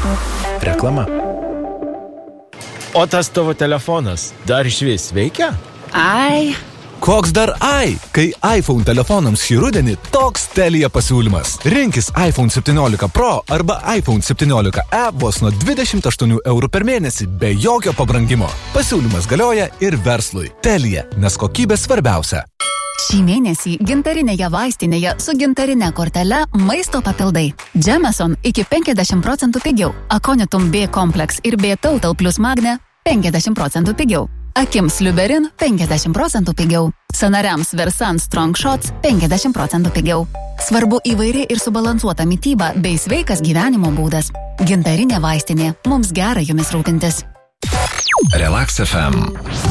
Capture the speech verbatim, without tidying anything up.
Reklama. O tas tavo telefonas dar išvis veikia? Ai. Koks dar ai? Kai iPhone telefonams šį rudenį toks Telia pasiūlymas. Rinkis iPhone septyniolika Pro arba iPhone septyniolika e vos nuo dvidešimt aštuonių eurų per mėnesį be jokio pabrangimo. Pasiūlymas galioja ir verslui. Telia, nes kokybė svarbiausia. Šį mėnesį gintarinėje vaistinėje su gintarinė kortele maisto papildai. Jameson iki penkiasdešimt procentų pigiau. Aconitum B Complex ir B Total plus Magne penkiasdešimt procentų pigiau. Akims Liuberin penkiasdešimt procentų pigiau. Sanariams Versan Strong Shots penkiasdešimt procentų pigiau. Svarbu įvairi ir subalansuota mityba bei sveikas gyvenimo būdas. Gintarinė vaistinė. Mums gera jumis rūpintis. Relax F M.